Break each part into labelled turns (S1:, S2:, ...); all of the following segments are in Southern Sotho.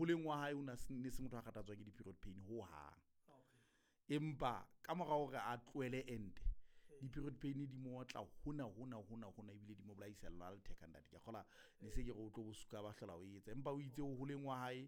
S1: holeng wa hae o ne se motho a kgathatswa ke di-period pain ho hang. Empa ka mora hore a tlohele ente di-period pain di motla hona ebile di mobilize la le thekanda ke gola ne se ke go tlo bo suka ba hlola o etsa empa o itse o holeng wa hae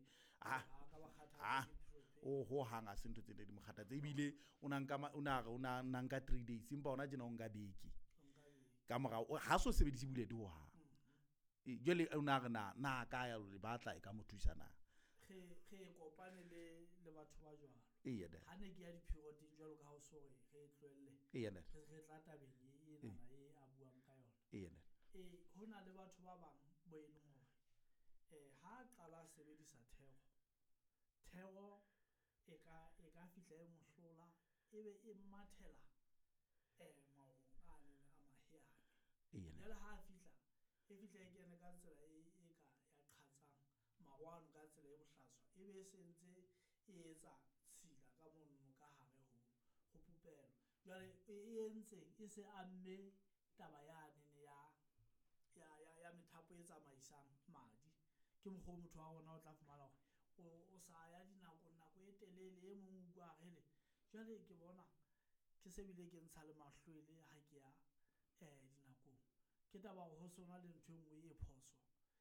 S1: ho hanga sentho tse di mokgathatse ebile o nka 3 days empa ona jena o nka beke ka mora ha so sebedise bullet ho hang jole o na rena na ka ya le batla e ka mothusana
S2: ge kopane le batho ba jwalo
S1: ha
S2: ne ke ya di-period jwalo ka ha o so re tlwelle re tla tabeng ena e a buang ka yona ho na le batho ba bang bo e leng hore ha qala sebedisa thero e ka fihla e mohlola ebe e mathela maong a neng a maheane le ha fihla e kene ka tsela e ka ya qhatsang mawano ka tsela e bohlaswa ebe e sentse e etsa tshila ka mono ka hare ho pupelo jwale e entse e se amme taba yane ya methapo e tsamaisang madi ke mokgwa motho wa rona o tla fumana hore o sa ya nako e telele e mong utlwa hele jwale ke bona ke se bile ke ntsha le mahlwele ha ke ya dinakong ke taba ho sona le ntho engwe e phoso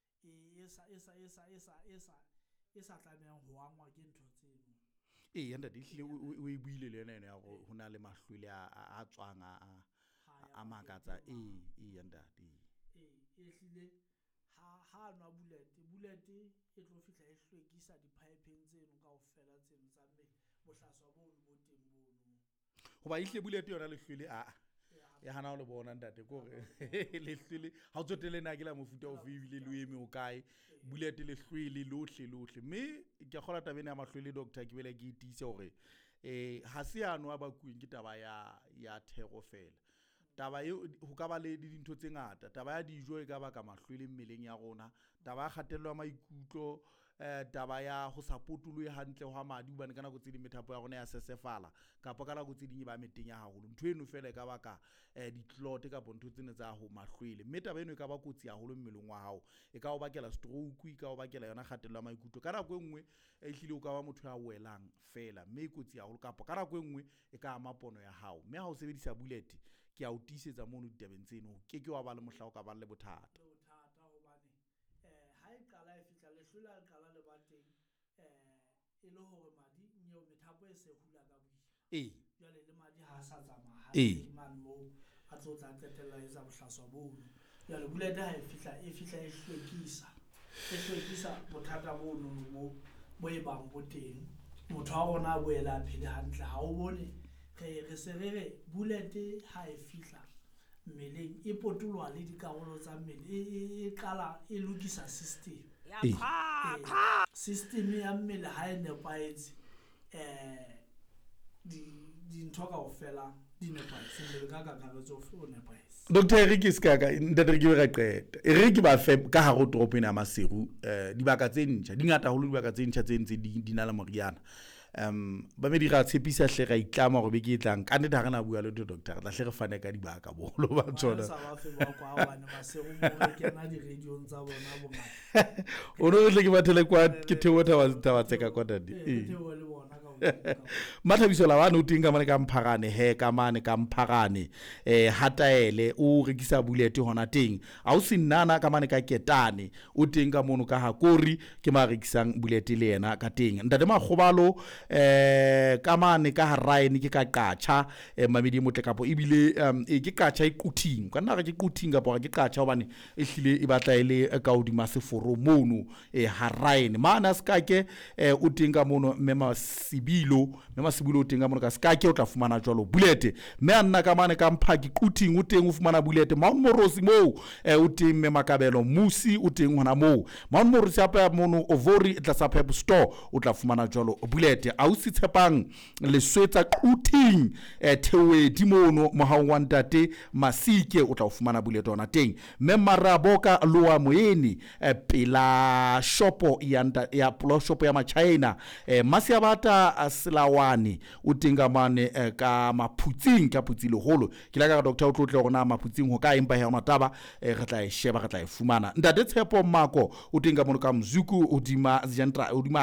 S2: e sa tlamehang ho angwa ke ntho tseno
S1: yanda di hlile o e buile le yena ya go hona le mahlwele a tswang a makatsa yanda
S2: e hlile ha nwa bullet e tlo fihla e hlwekisa di-pipeng tseno kaofela tseno tsa mmele bohlaswa bo bo teng bono
S1: hoba e hlile bullet yona le hlwele ya hana o le bona ntate kore le hlwele ha o tsotele na ke la mofuta o fibile le eme o kae bullet le hlwele lohle mme ke gola tabene ya mahlwele doctor ke bele ke itise hore ha se anwa ba kueng ke taba ya thero fela taba e ho ka ba le dintho tse ngata taba ya dijo e ka ba ka mahlwele mmeleng ya rona taba ya kgatello maikutlo taba ya ho sapotulwe hantle ho madi ubane kana go tse di methapo ya rona ya sesefala kapa kana go tse di ba meteng ya haholo ntho eno fela e ka ba ka di-clot ka ntho tsene tsa ho mahlwele mme taba eno e ka ba kotsi haholo mmeleng wa hao e ka o bakela stroke e ka o bakela yona kgatello ya maikutlo kana go engwe e hlile o ka ba motho ya welang fela mme kotsi haholo kapa kana go engwe e ka ama pono ya hao mme ha o sebedisa bullet ke a o tisetsa mono ditabeng tseno ke wa ba le mohla o ka ba le bothata
S2: hobane ha e qala e fihla le hlola le qala le bateng e le hore madi nyeo methapo e se hula ka boima jwale le madi ha sa tsamaya man mo a tlo tla qetella e tsa bohlaswa bono jwale bullet ha e fihla e hlwekisa bothata bono bo e bang bo teng motho wa rona a boela phele hantle ha o bone re se re bullet ha e fihla mmeleng e potolwa le dikarolo tsa mmele e qala e lokisa system ya mmele ha e nepaetse dintho kaofela di nepaetse mmele ka kakaretso o nepaetse
S1: Dr. Eric Skaka ntate ke re qeta Eric ba fe ka haro toropo ena Maseru dibaka tse ntjha di ngata holo dibaka tse ntjha tse ntse di na le moriana ba me di ga tshepisa hle ga itlama gore be ke tlang ka nne ga rena bua le doctor tla hle re fane ka dibaka bolo ba tsona
S2: sa ba fe ba kwa bana ba se go mo ke na di radio tsa bona bonga
S1: o no tle ke bathele kwa ke thewo taba tseka kwa dadi
S2: thewo le bona ka
S1: Mathabiso la bana o tinga mane ka mpharane ka mane ka mpharane hataele o rekisa bullet hona teng a o sinana ka mane ka ketane o tinga mono ka hakori ke ma rekisang bullet le yena ka teng ntate magobalo ka mane ka haraine ke ka qacha mamedi motle kapo ebile ke qacha iquthing ka nna ke quthing kapo ke qacha hobane e hlile e batla ile ka odima seforo mono haraine mana ska ke o tinga mono mema sibilo o tenga mono ka ska ke o tla fumana jwalo bullet me anna ka mane ka mphaki quthing o teng o fumana bullet Mount Morosi mo o teng me makabelo musi o teng hona mo Mount Morosi apa mono ovori tla sa pep store o tla fumana jwalo bullet a o sitshepang le swetsa quthing thewe di mono mohaong wa ntate Masike o tla fumana bullet ona teng me maraboka loa moeni pela shopo ya plo shopo ya Machina Masia bata Selawani o tinga mane ka maphutsing ka putsile holo ke la ka doctor o tlotle gona maphutsing ho ka empa ya mataba re tla e sheba re tla e fumana ntate Tshepo Mako o tinga mono ka Mzuku o dima